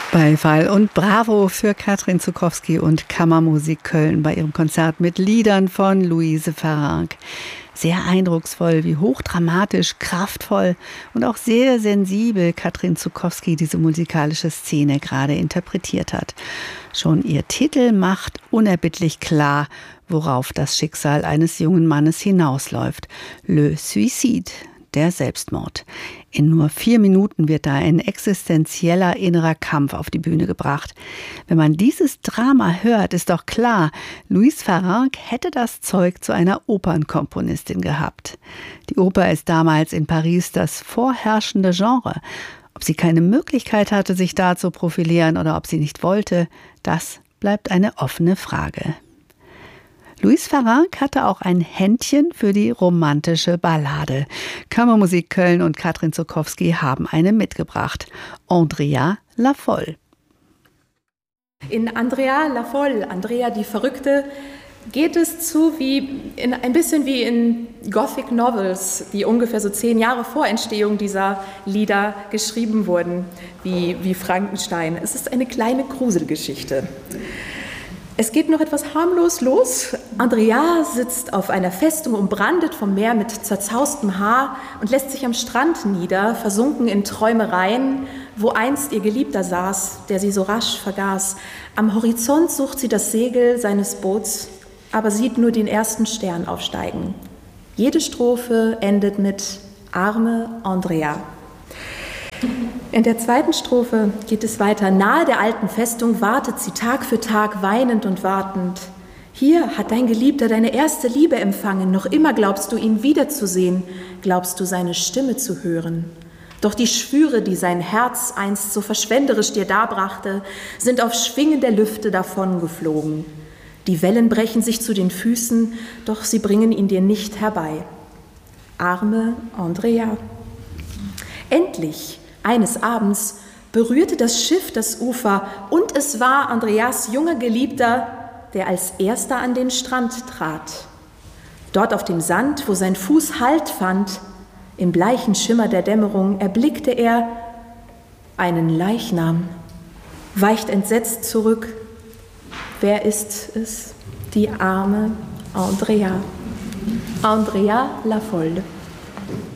Beifall und Bravo für Katrin Zuchowski und Kammermusik Köln bei ihrem Konzert mit Liedern von Louise Farrenc. Sehr eindrucksvoll, wie hochdramatisch, kraftvoll und auch sehr sensibel Katrin Zuchowski diese musikalische Szene gerade interpretiert hat. Schon ihr Titel macht unerbittlich klar, worauf das Schicksal eines jungen Mannes hinausläuft. Le Suicide. Der Selbstmord. In nur 4 Minuten wird da ein existenzieller innerer Kampf auf die Bühne gebracht. Wenn man dieses Drama hört, ist doch klar, Louise Farrenc hätte das Zeug zu einer Opernkomponistin gehabt. Die Oper ist damals in Paris das vorherrschende Genre. Ob sie keine Möglichkeit hatte, sich da zu profilieren oder ob sie nicht wollte, das bleibt eine offene Frage. Louise Farrenc hatte auch ein Händchen für die romantische Ballade. Kammermusik Köln und Katrin Zuchowski haben eine mitgebracht. Andrea La Folle. In Andrea La Folle, Andrea die Verrückte, geht es zu ein bisschen wie in Gothic Novels, die ungefähr so 10 Jahre vor Entstehung dieser Lieder geschrieben wurden, wie Frankenstein. Es ist eine kleine Gruselgeschichte. Es geht noch etwas harmlos los. Andrea sitzt auf einer Festung, umbrandet vom Meer mit zerzaustem Haar und lässt sich am Strand nieder, versunken in Träumereien, wo einst ihr Geliebter saß, der sie so rasch vergaß. Am Horizont sucht sie das Segel seines Boots, aber sieht nur den ersten Stern aufsteigen. Jede Strophe endet mit Arme Andrea. In der zweiten Strophe geht es weiter. Nahe der alten Festung wartet sie Tag für Tag weinend und wartend. Hier hat dein Geliebter deine erste Liebe empfangen. Noch immer glaubst du, ihn wiederzusehen, glaubst du, seine Stimme zu hören. Doch die Schwüre, die sein Herz einst so verschwenderisch dir darbrachte, sind auf Schwingen der Lüfte davongeflogen. Die Wellen brechen sich zu den Füßen, doch sie bringen ihn dir nicht herbei. Arme Andrea. Endlich, eines Abends, berührte das Schiff das Ufer und es war Andreas junger Geliebter, der als erster an den Strand trat. Dort auf dem Sand, wo sein Fuß Halt fand, im bleichen Schimmer der Dämmerung, erblickte er einen Leichnam, weicht entsetzt zurück. Wer ist es? Die arme Andrea. Andrea La Folle.